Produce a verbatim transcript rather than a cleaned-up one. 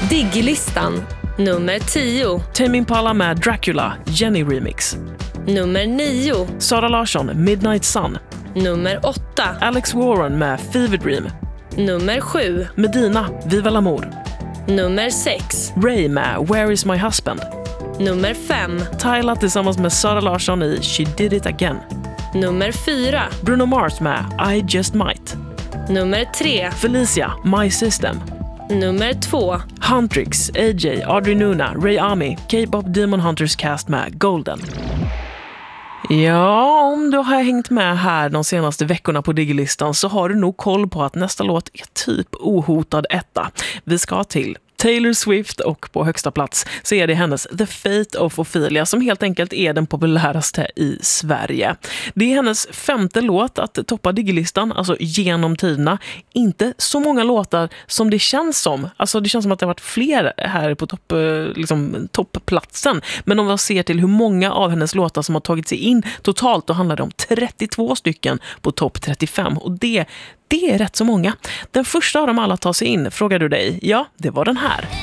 Diggilistan. Nummer tio. Tame Impala med Dracula, Jenny Remix. Nummer nio. Sara Larsson, Midnight Sun. Nummer åtta. Alex Warren med Fever Dream. Nummer sju. Medina, Viva l'Amour. Nummer sex. Ray med Where is my husband. Nummer fem. Tyla tillsammans med Sara Larsson i She did it again. Nummer fyra. Bruno Mars med I just might. Nummer tre. Felicia, My System. Nummer två. Huntrix, A J, Audrey Nuna, Ray Ami, K-pop Demon Hunters cast med Golden. Ja, om du har hängt med här de senaste veckorna på Diggilistan så har du nog koll på att nästa låt är typ ohotad etta. Vi ska till Taylor Swift och på högsta plats så är det hennes The Fate of Ophelia som helt enkelt är den populäraste i Sverige. Det är hennes femte låt att toppa Diggilistan, alltså genom tiderna. Inte så många låtar som det känns som. Alltså det känns som att det har varit fler här på topp, liksom, toppplatsen. Men om vi ser till hur många av hennes låtar som har tagit sig in totalt, då handlar det om trettiotvå stycken på topp trettiofem. Och det Det är rätt så många. Den första av dem alla tar sig in, frågar du dig. Ja, det var den här.